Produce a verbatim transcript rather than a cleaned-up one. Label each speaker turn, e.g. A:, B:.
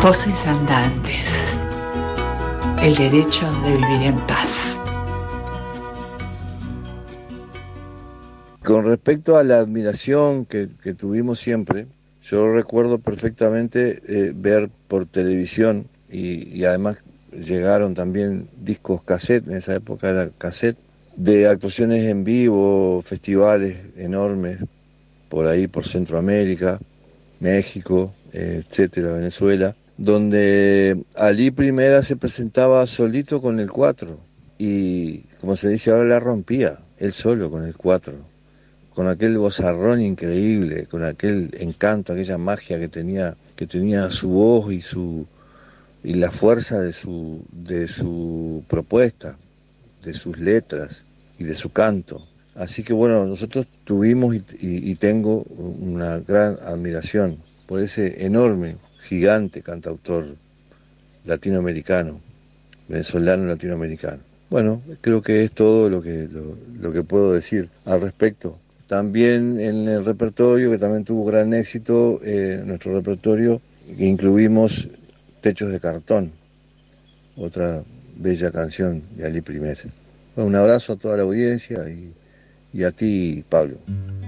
A: Voces andantes. El derecho de vivir en paz.
B: Con respecto a la admiración que, que tuvimos siempre, yo recuerdo perfectamente eh, ver por televisión y, y además llegaron también discos cassette, en esa época era cassette, de actuaciones en vivo, festivales enormes por ahí, por Centroamérica, México, eh, etcétera, Venezuela, donde Ali Primera se presentaba solito con el cuatro y, como se dice ahora, la rompía, él solo con el cuatro, con aquel vozarrón increíble, con aquel encanto, aquella magia que tenía, que tenía su voz y su y la fuerza de su, de su propuesta, de sus letras y de su canto. Así que bueno, nosotros tuvimos y, y, y tengo una gran admiración por ese enorme, gigante cantautor latinoamericano, venezolano latinoamericano. Bueno, creo que es todo lo que, lo, lo que puedo decir al respecto. También en el repertorio, que también tuvo gran éxito, eh, nuestro repertorio, incluimos Techos de Cartón, otra bella canción de Ali Primera. Bueno, un abrazo a toda la audiencia y, y a ti, Pablo.